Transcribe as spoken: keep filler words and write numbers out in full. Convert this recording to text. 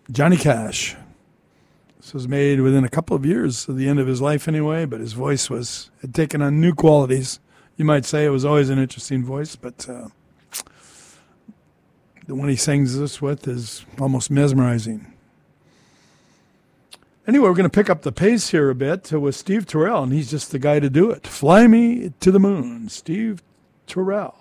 Johnny Cash. This was made within a couple of years of the end of his life anyway, but his voice was had taken on new qualities. You might say it was always an interesting voice, but uh, the one he sings this with is almost mesmerizing. Anyway, we're going to pick up the pace here a bit with Steve Terrell, and he's just the guy to do it. Fly Me to the Moon, Steve Terrell.